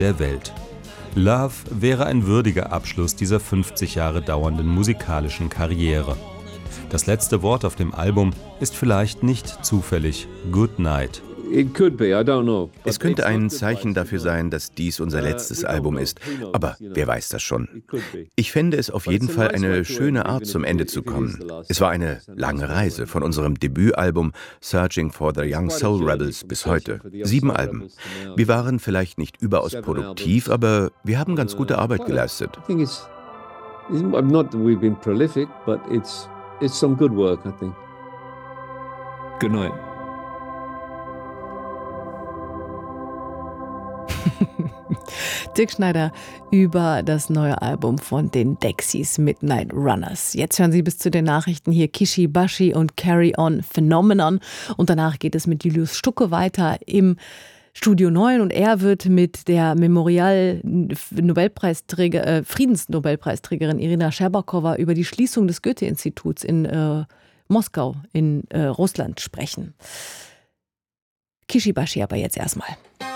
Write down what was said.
der Welt. Love wäre ein würdiger Abschluss dieser 50 Jahre dauernden musikalischen Karriere. Das letzte Wort auf dem Album ist vielleicht nicht zufällig Good Night. Es könnte ein Zeichen dafür sein, dass dies unser letztes Album ist, aber wer weiß das schon. Ich fände es auf jeden Fall eine schöne Art, zum Ende zu kommen. Es war eine lange Reise von unserem Debütalbum Searching for the Young Soul Rebels bis heute. 7 Alben. Wir waren vielleicht nicht überaus produktiv, aber wir haben ganz gute Arbeit geleistet. It's some good work, I think. Good night. Dirk Schneider über das neue Album von den Dexys, Midnight Runners. Jetzt hören Sie bis zu den Nachrichten hier Kishi Bashi und Carry On Phenomenon. Und danach geht es mit Julius Stucke weiter im Studio 9 und er wird mit der Friedensnobelpreisträgerin Irina Scherbakowa über die Schließung des Goethe-Instituts in Moskau in Russland sprechen. Kishi Bashi aber jetzt erstmal.